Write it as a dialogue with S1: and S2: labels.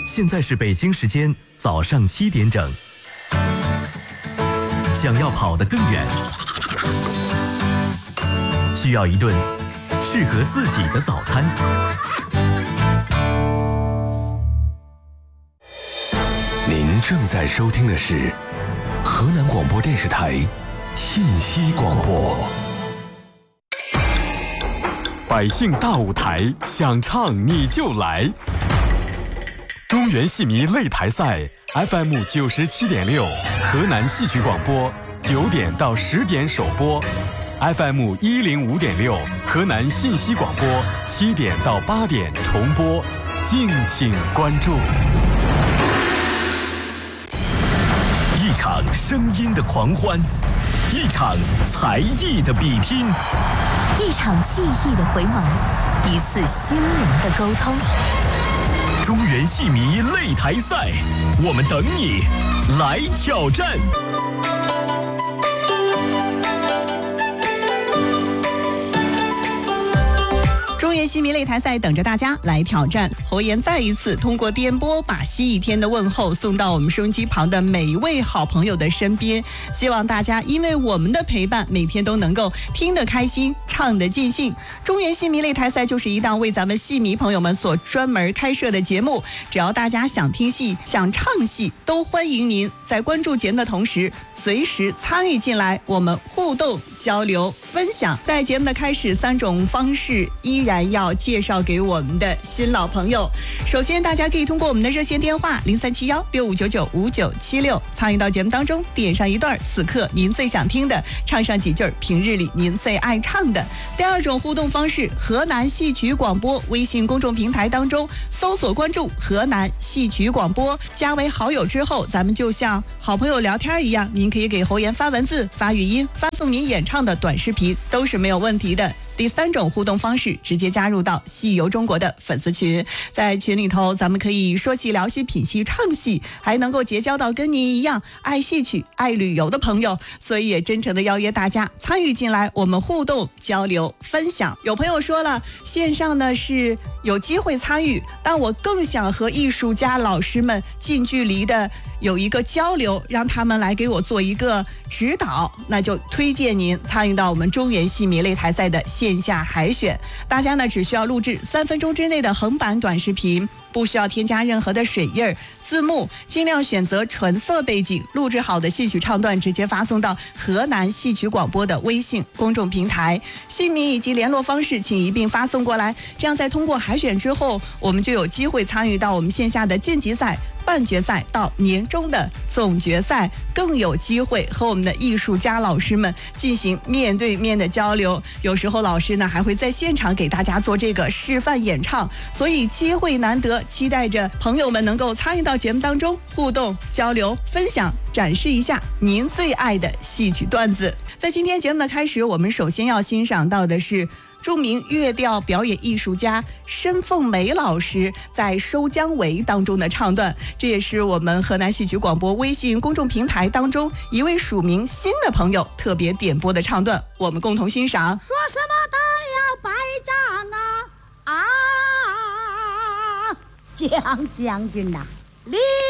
S1: 现在是北京时间早上7点整。想要跑得更远，需要一顿适合自己的早餐。
S2: 您正在收听的是河南广播电视台信息广播。百姓大舞台，想唱你就来。中原戏迷擂台赛 FM 97.6，河南戏曲广播9点到10点首播 ，FM 105.6，河南信息广播7点到8点重播，敬请关注。
S1: 一场声音的狂欢，一场才艺的比拼，
S3: 一场记忆的回眸，一次心灵的沟通。
S1: 中原戏迷擂台赛，我们等你来挑战。
S4: 中原戏迷擂台赛等着大家来挑战。侯岩再一次通过电波把西一天的问候送到我们收音机旁的每一位好朋友的身边，希望大家因为我们的陪伴，每天都能够听得开心，唱得尽兴。中原戏迷擂台赛就是一档为咱们戏迷朋友们所专门开设的节目，只要大家想听戏、想唱戏，都欢迎您在关注节目的同时，随时参与进来，我们互动、交流、分享。在节目的开始，3种方式依然要介绍给我们的新老朋友。首先，大家可以通过我们的热线电话0371659976参与到节目当中，点上一段此刻您最想听的，唱上几句平日里您最爱唱的。第二种互动方式，河南戏曲广播微信公众平台当中搜索关注河南戏曲广播，加为好友之后，咱们就像好朋友聊天一样，您可以给侯岩发文字、发语音、发送您演唱的短视频，都是没有问题的。第3种互动方式，直接加入到戏游中国的粉丝群，在群里头咱们可以说戏聊戏品戏唱戏，还能够结交到跟您一样爱戏曲爱旅游的朋友，所以也真诚的邀约大家参与进来，我们互动交流分享。有朋友说了，线上呢是有机会参与，但我更想和艺术家老师们近距离的有一个交流，让他们来给我做一个指导，那就推荐您参与到我们中原戏迷擂台赛的线下海选。大家呢只需要录制3分钟之内的横版短视频，不需要添加任何的水印、字幕，尽量选择纯色背景，录制好的戏曲唱段直接发送到河南戏曲广播的微信公众平台，姓名以及联络方式请一并发送过来，这样在通过海选之后，我们就有机会参与到我们线下的晋级赛、半决赛到年终的总决赛，更有机会和我们的艺术家老师们进行面对面的交流。有时候老师呢还会在现场给大家做这个示范演唱，所以机会难得，期待着朋友们能够参与到节目当中，互动交流分享，展示一下您最爱的戏曲段子。在今天节目的开始，我们首先要欣赏到的是著名乐调表演艺术家申凤梅老师在《收姜维》当中的唱段，这也是我们河南戏曲广播微信公众平台当中一位署名新的朋友特别点播的唱段，我们共同欣赏。
S5: 说什么都要败仗啊！蒋将军呐，立